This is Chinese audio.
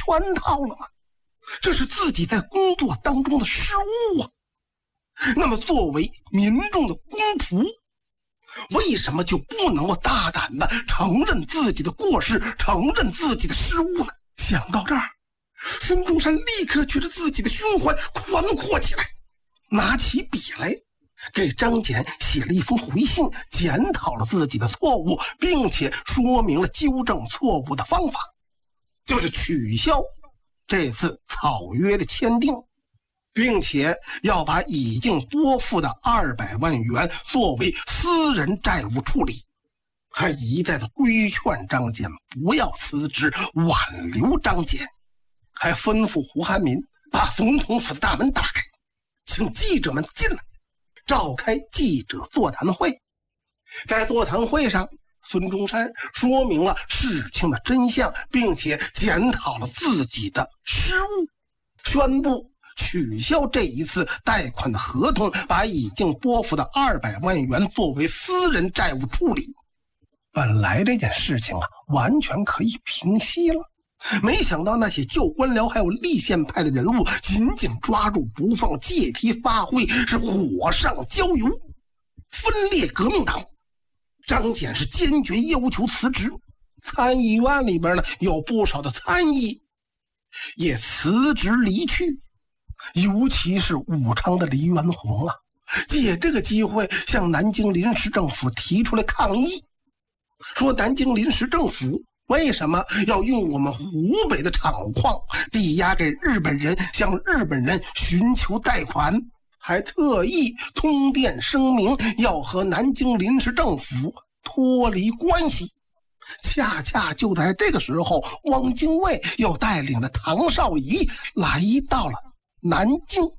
圈套了吗？这是自己在工作当中的失误啊。那么作为民众的公仆，为什么就不能够大胆的承认自己的过失，承认自己的失误呢？想到这儿，孙中山立刻觉得自己的胸怀宽阔起来，拿起笔来给张謇写了一封回信，检讨了自己的错误，并且说明了纠正错误的方法，就是取消这次草约的签订，并且要把已经拨付的200万元作为私人债务处理，还一再的规劝张謇不要辞职，挽留张謇，还吩咐胡汉民把总统府的大门打开，请记者们进来，召开记者座谈会。在座谈会上，孙中山说明了事情的真相，并且检讨了自己的失误，宣布取消这一次贷款的合同，把已经拨付的200万元作为私人债务处理。本来这件事情完全可以平息了，没想到那些旧官僚还有立宪派的人物紧紧抓住不放，借题发挥，是火上浇油，分裂革命党。张謇是坚决要求辞职，参议院里边呢有不少的参议也辞职离去，尤其是武昌的黎元洪借这个机会向南京临时政府提出来抗议，说南京临时政府为什么要用我们湖北的厂矿抵押给日本人，向日本人寻求贷款，还特意通电声明要和南京临时政府脱离关系。恰恰就在这个时候，汪精卫又带领着唐绍仪来到了南京。